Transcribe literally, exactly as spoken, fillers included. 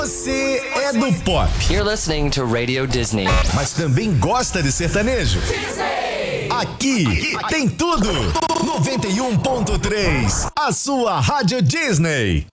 Você é do pop. You're listening to Radio Disney. Mas também gosta de sertanejo? Disney! Aqui, Aqui tem tudo. noventa e um ponto três, a sua Rádio Disney.